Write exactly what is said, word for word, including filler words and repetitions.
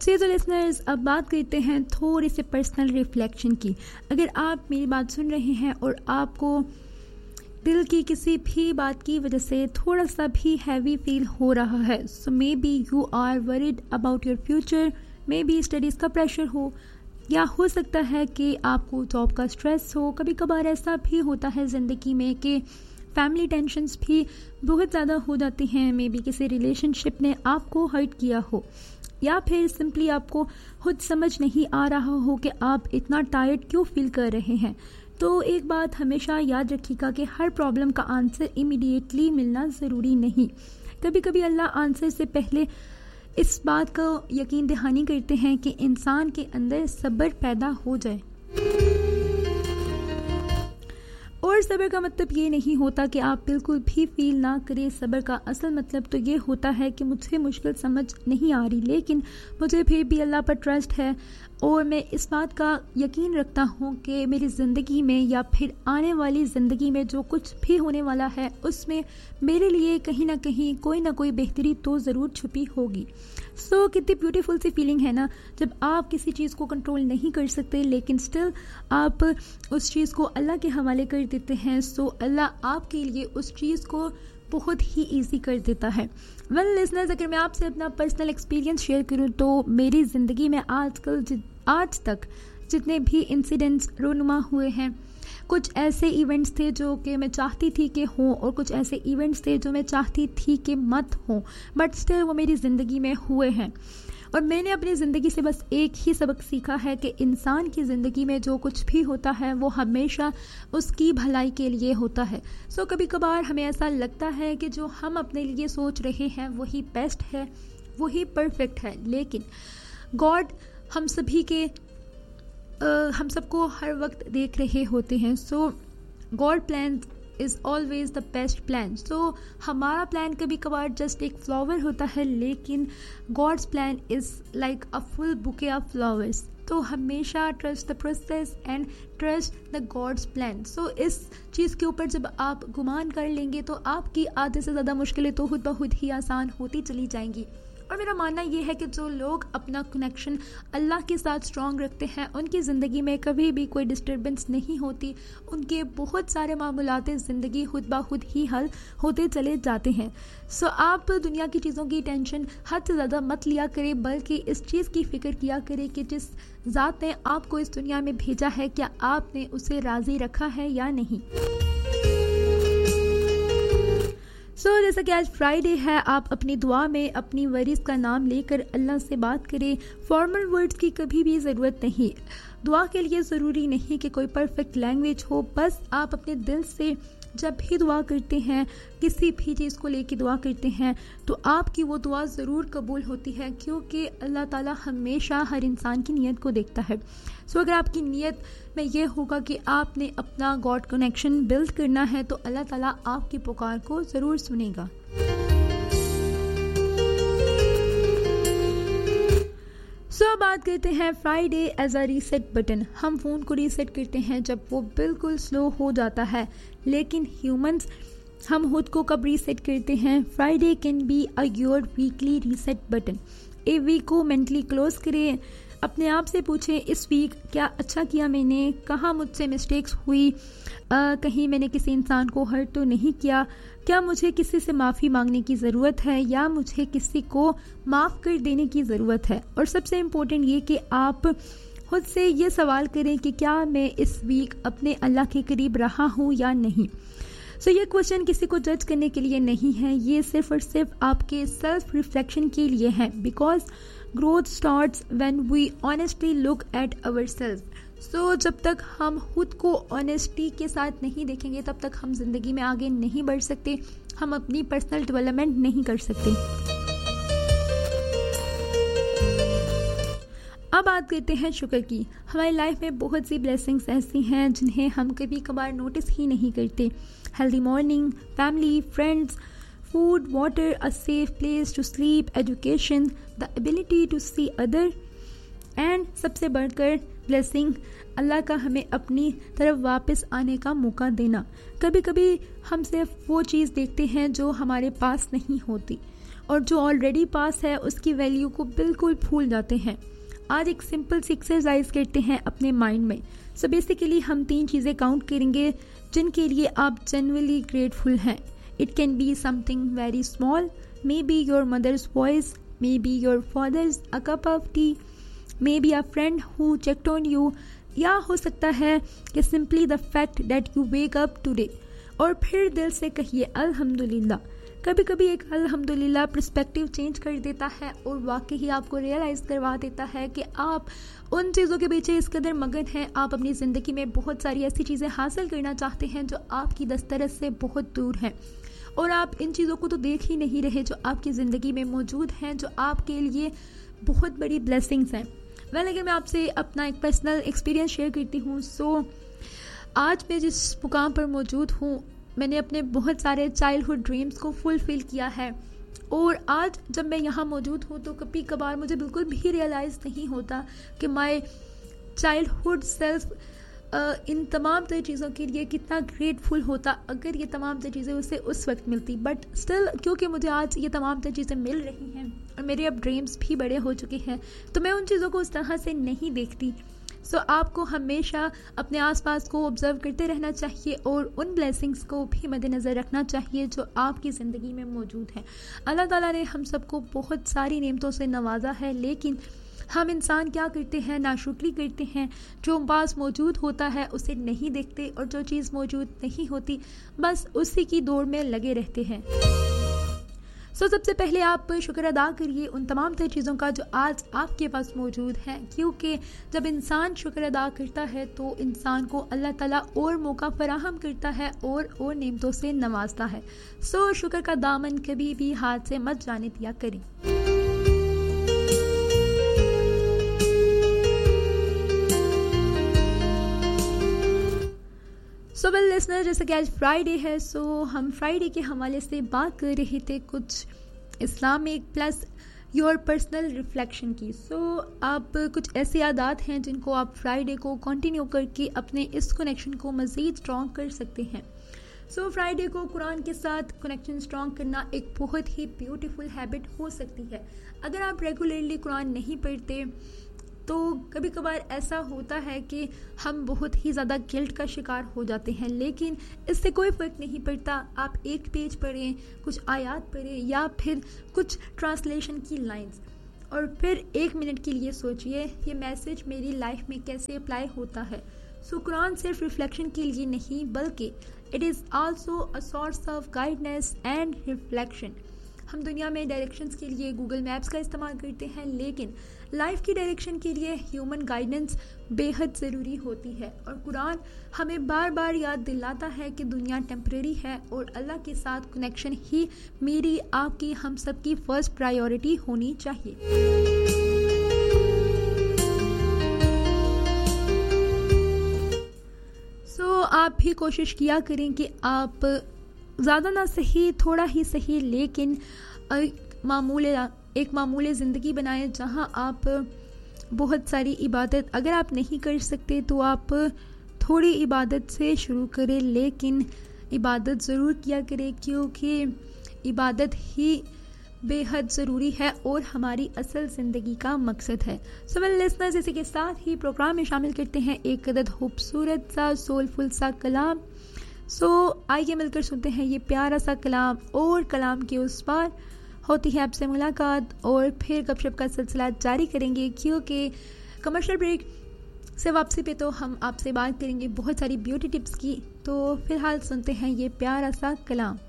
Okay तो listeners, अब बात करते हैं थोड़ी सी पर्सनल रिफ्लेक्शन की। अगर आप मेरी बात सुन रहे हैं और आपको दिल की किसी भी बात की वजह से थोड़ा सा भी हैवी फील हो रहा है, सो may be you are worried about your future, may be studies का प्रेशर हो, या हो सकता है कि आपको जॉब का स्ट्रेस हो। कभी कभार ऐसा भी होता है ज़िंदगी में कि फैमिली टेंशन्स भी बहुत ज़्यादा हो जाती हैं। मे बी किसी रिलेशनशिप ने आपको हर्ट किया हो, या फिर सिंपली आपको खुद समझ नहीं आ रहा हो कि आप इतना टायर्ड क्यों फील कर रहे हैं। तो एक बात हमेशा याद रखिएगा कि हर प्रॉब्लम का आंसर इमीडिएटली मिलना ज़रूरी नहीं। कभी कभी अल्लाह आंसर से पहले इस बात का यकीन दहानी करते हैं कि इंसान के अंदर सब्र पैदा हो जाए। और सब्र का मतलब ये नहीं होता कि आप बिल्कुल भी फील ना करें। सब्र का असल मतलब तो ये होता है कि मुझे मुश्किल समझ नहीं आ रही, लेकिन मुझे फिर भी अल्लाह पर ट्रस्ट है और मैं इस बात का यकीन रखता हूँ कि मेरी ज़िंदगी में या फिर आने वाली ज़िंदगी में जो कुछ भी होने वाला है उसमें मेरे लिए कहीं ना कहीं कोई ना कोई बेहतरी तो ज़रूर छुपी होगी। सो so, कितनी ब्यूटीफुल सी फीलिंग है ना, जब आप किसी चीज़ को कंट्रोल नहीं कर सकते लेकिन स्टिल आप उस चीज़ को अल्लाह के हवाले कर देते हैं। सो so, अल्लाह आपके लिए उस चीज़ को बहुत ही इजी कर देता है। वेल लिसनर्स, अगर मैं आपसे अपना पर्सनल एक्सपीरियंस शेयर करूं तो मेरी ज़िंदगी में आजकल आज तक जितने भी इंसिडेंट्स रोनुमा हुए हैं, कुछ ऐसे इवेंट्स थे जो कि मैं चाहती थी कि हों और कुछ ऐसे इवेंट्स थे जो मैं चाहती थी कि मत हों, बट स्टिल वो मेरी ज़िंदगी में हुए हैं। और मैंने अपनी ज़िंदगी से बस एक ही सबक सीखा है कि इंसान की ज़िंदगी में जो कुछ भी होता है वो हमेशा उसकी भलाई के लिए होता है। सो so, कभी कभार हमें ऐसा लगता है कि जो हम अपने लिए सोच रहे हैं वही बेस्ट है, वही परफेक्ट है, लेकिन गॉड हम सभी के Uh, हम सबको हर वक्त देख रहे होते हैं। सो God plan is always the best plan. सो हमारा प्लान कभी कभार जस्ट एक फ्लावर होता है, लेकिन God's plan is like a full bouquet of flowers. तो हमेशा trust the process and trust the gods plan. सो इस चीज़ के ऊपर जब आप गुमान कर लेंगे तो आपकी आधे से ज़्यादा मुश्किलें तो खुद ब खुद ही आसान होती चली जाएंगी। और मेरा मानना ये है कि जो लोग अपना कनेक्शन अल्लाह के साथ स्ट्रॉन्ग रखते हैं उनकी ज़िंदगी में कभी भी कोई डिस्टर्बेंस नहीं होती, उनके बहुत सारे मामूलात ज़िंदगी खुद ब खुद ही हल होते चले जाते हैं। सो आप दुनिया की चीज़ों की टेंशन हद से ज़्यादा मत लिया करें, बल्कि इस चीज़ की फ़िक्र किया करें कि जिस ज़ात ने आपको इस दुनिया में भेजा है क्या आपने उसे राज़ी रखा है या नहीं। सो so, जैसा कि आज फ्राइडे है, आप अपनी दुआ में अपनी वरीज़ का नाम लेकर अल्लाह से बात करें। फॉर्मल वर्ड्स की कभी भी ज़रूरत नहीं। दुआ के लिए ज़रूरी नहीं कि कोई परफेक्ट लैंग्वेज हो, बस आप अपने दिल से जब भी दुआ करते हैं, किसी भी चीज़ को लेके दुआ करते हैं, तो आपकी वो दुआ ज़रूर कबूल होती है, क्योंकि अल्लाह ताला हमेशा हर इंसान की नीयत को देखता है। सो अगर आपकी नीयत में ये होगा कि आपने अपना गॉड कनेक्शन बिल्ड करना है, तो अल्लाह ताला आपकी पुकार को ज़रूर सुनेगा। सो so, बात करते हैं Friday as a reset button. हम फ़ोन को रीसेट करते हैं जब वो बिल्कुल स्लो हो जाता है, लेकिन ह्यूमंस हम खुद को कब रीसेट करते हैं? Friday can be a your weekly reset button. A week को मेंटली क्लोज करें, अपने आप से पूछें इस वीक क्या अच्छा किया मैंने, कहाँ मुझसे मिस्टेक्स हुई, आ, कहीं मैंने किसी इंसान को हर्ट तो नहीं किया, क्या मुझे किसी से माफ़ी मांगने की ज़रूरत है या मुझे किसी को माफ़ कर देने की ज़रूरत है। और सबसे इम्पोर्टेंट ये कि आप खुद से ये सवाल करें कि क्या मैं इस वीक अपने अल्लाह के करीब रहा हूँ या नहीं। सो so, ये क्वेश्चन किसी को जज करने के लिए नहीं है, ये सिर्फ और सिर्फ आपके सेल्फ रिफ्लेक्शन के लिए है, because growth starts when we honestly look at ourself. सो जब तक हम खुद को ऑनेस्टी के साथ नहीं देखेंगे तब तक हम जिंदगी में आगे नहीं बढ़ सकते, हम अपनी पर्सनल डेवलपमेंट नहीं कर सकते। अब बात करते हैं शुक्र की। हमारी लाइफ में बहुत सी ब्लेसिंग्स ऐसी हैं जिन्हें हम कभी कभार नोटिस ही नहीं करते। Healthy morning, family, friends, food, water, a safe place to sleep, education, the ability to see other, and सबसे बढ़कर ब्लेसिंग अल्लाह का हमें अपनी तरफ वापस आने का मौका देना। कभी कभी हम सिर्फ वो चीज़ देखते हैं जो हमारे पास नहीं होती, और जो ऑलरेडी पास है उसकी वैल्यू को बिल्कुल भूल जाते हैं। आज एक सिंपल सी एक्सरसाइज करते हैं अपने माइंड में। सो बेसिकली हम तीन चीज़ें काउंट करेंगे जिनके लिए आप जेन्युइनली ग्रेटफुल हैं। It can be something very small, may be your mother's voice, may be your fathers a cup of T, may be a friend who checked on you, या हो सकता है कि simply the fact that you wake up today. और फिर दिल से कहिए अल्हम्दुलिल्लाह। कभी कभी एक अल्हम्दुलिल्लाह पर्सपेक्टिव चेंज कर देता है और वाकई ही आपको रियलाइज़ करवा देता है कि आप उन चीज़ों के पीछे इस कदर मगन हैं। आप अपनी ज़िंदगी में बहुत सारी ऐसी चीज़ें हासिल करना चाहते हैं जो आपकी दस्तरस से बहुत दूर हैं, और आप इन चीज़ों को तो देख ही नहीं रहे जो आपकी ज़िंदगी में मौजूद हैं, जो आपके लिए बहुत बड़ी ब्लेसिंग्स हैं। वेल, अगर मैं आपसे अपना एक पर्सनल एक्सपीरियंस शेयर करती हूँ, सो आज मैं जिस मुकाम पर मौजूद हूँ, मैंने अपने बहुत सारे चाइल्डहुड ड्रीम्स को फुलफिल किया है। और आज जब मैं यहाँ मौजूद हूँ तो कभी कभार मुझे बिल्कुल भी रियलाइज़ नहीं होता कि माय चाइल्डहुड सेल्फ इन तमाम तरह चीज़ों के लिए कितना ग्रेटफुल होता अगर ये तमाम तरह चीज़ें उसे उस वक्त मिलती। बट स्टिल, क्योंकि मुझे आज ये तमाम तरह चीज़ें मिल रही हैं और मेरे अब ड्रीम्स भी बड़े हो चुके हैं, तो मैं उन चीज़ों को उस तरह से नहीं देखती। सो so, आपको हमेशा अपने आसपास को ऑब्जर्व करते रहना चाहिए और उन ब्लेसिंग्स को भी मद्देनज़र रखना चाहिए जो आपकी ज़िंदगी में मौजूद हैं। अल्लाह ताला ने हम सबको बहुत सारी नेमतों से नवाजा है, लेकिन हम इंसान क्या करते हैं, नाशुक्री करते हैं। जो पास मौजूद होता है उसे नहीं देखते और जो चीज़ मौजूद नहीं होती बस उसी की दौड़ में लगे रहते हैं। सो so, सबसे पहले आप शुक्र अदा करिए उन तमाम तरह चीज़ों का जो आज आपके पास मौजूद है, क्योंकि जब इंसान शुक्र अदा करता है तो इंसान को अल्लाह ताला और मौका फराहम करता है और और नेमतों से नवाजता है। सो so, शुक्र का दामन कभी भी हाथ से मत जाने दिया करें। सो वेल लिसनर, जैसे कि आज फ्राइडे है, सो so हम फ्राइडे के हवाले से बात कर रहे थे कुछ Islamic plus your personal reflection की। सो so, आप कुछ ऐसे आदात हैं जिनको आप फ्राइडे को कंटिन्यू करके अपने इस कनेक्शन को मज़ीद स्ट्रॉन्ग कर सकते हैं। सो so, फ्राइडे को कुरान के साथ कनेक्शन स्ट्रॉन्ग करना एक बहुत ही ब्यूटीफुल हैबिट हो सकती है। अगर आप रेगुलरली कुरान नहीं पढ़ते तो कभी कभार ऐसा होता है कि हम बहुत ही ज़्यादा गिल्ट का शिकार हो जाते हैं, लेकिन इससे कोई फ़र्क नहीं पड़ता। आप एक पेज पढ़ें, कुछ आयात पढ़ें या फिर कुछ ट्रांसलेशन की लाइंस, और फिर एक मिनट के लिए सोचिए ये मैसेज मेरी लाइफ में कैसे अप्लाई होता है। सो कुरान सिर्फ रिफ्लेक्शन के लिए नहीं बल्कि it is also a source of guidance and reflection. हम दुनिया में डायरेक्शंस के लिए गूगल मैप्स का इस्तेमाल करते हैं, लेकिन लाइफ की डायरेक्शन के लिए ह्यूमन गाइडेंस बेहद ज़रूरी होती है। और कुरान हमें बार बार याद दिलाता है कि दुनिया टेम्परेरी है और अल्लाह के साथ कनेक्शन ही मेरी, आपकी, हम सब की फर्स्ट प्रायोरिटी होनी चाहिए। सो so, आप भी कोशिश किया करें कि आप ज़्यादा ना सही, थोड़ा ही सही, लेकिन मामूल एक मामूल ज़िंदगी बनाएं जहां आप बहुत सारी इबादत, अगर आप नहीं कर सकते तो आप थोड़ी इबादत से शुरू करें, लेकिन इबादत ज़रूर किया करें क्योंकि इबादत ही बेहद ज़रूरी है और हमारी असल ज़िंदगी का मकसद है। सो वेल लिसनर्स, इसी के साथ ही प्रोग्राम में शामिल करते हैं एक कदर खूबसूरत सा सोलफुल सा कलाम। सो so, आइए मिलकर सुनते हैं ये प्यारा सा कलाम, और कलाम के उस पार होती है आपसे मुलाकात और फिर गपशप का सिलसिला जारी करेंगे, क्योंकि कमर्शियल ब्रेक से वापसी पे तो हम आपसे बात करेंगे बहुत सारी ब्यूटी टिप्स की। तो फिलहाल सुनते हैं ये प्यारा सा कलाम।